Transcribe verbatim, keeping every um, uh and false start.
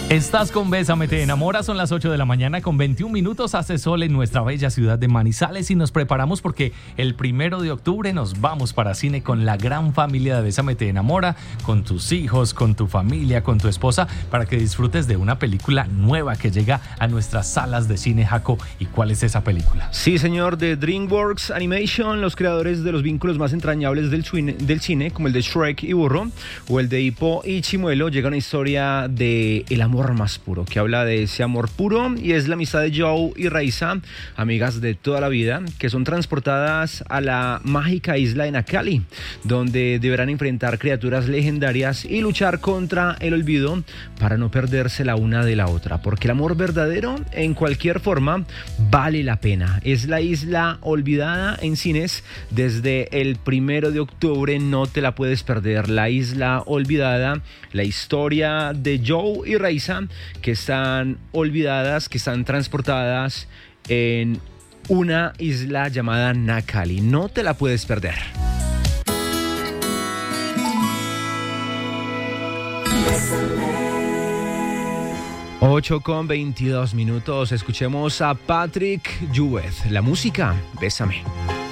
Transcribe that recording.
Estás con Bésame Te Enamora, son las ocho de la mañana con veintiún minutos, hace sol en nuestra bella ciudad de Manizales y nos preparamos porque el primero de octubre nos vamos para cine con la gran familia de Bésame Te Enamora, con tus hijos, con tu familia, con tu esposa, para que disfrutes de una película nueva que llega a nuestras salas de cine, Jaco. ¿Y cuál es esa película? Sí, señor, de DreamWorks Animation, los creadores de los vínculos más entrañables del, cine, del cine, como el de Shrek y Burro, o el de Hippo y Chimuelo, llega una historia de el amor más puro, que habla de ese amor puro y es la amistad de Joe y Raisa, amigas de toda la vida, que son transportadas a la mágica isla de Nakali, donde deberán enfrentar criaturas legendarias y luchar contra el olvido para no perderse la una de la otra, porque el amor verdadero en cualquier forma vale la pena. Es la isla olvidada en cines desde el primero de octubre, no te la puedes perder. La isla olvidada, la historia de Joe y Raisa, que están olvidadas, que están transportadas en una isla llamada Nakali. No te la puedes perder. ocho con veintidós minutos. Escuchemos a Patrick Juez. La música, Bésame.